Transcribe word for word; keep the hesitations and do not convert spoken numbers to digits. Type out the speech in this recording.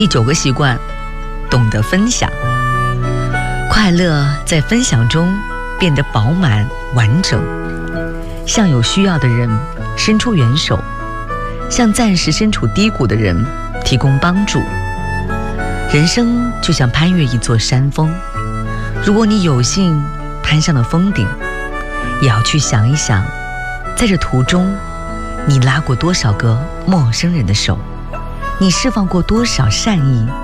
第九个习惯，懂得分享。快乐在分享中变得饱满完整，向有需要的人伸出援手，向暂时身处低谷的人提供帮助。人生就像攀越一座山峰，如果你有幸攀上了峰顶，也要去想一想，在这途中你拉过多少个陌生人的手，你释放过多少善意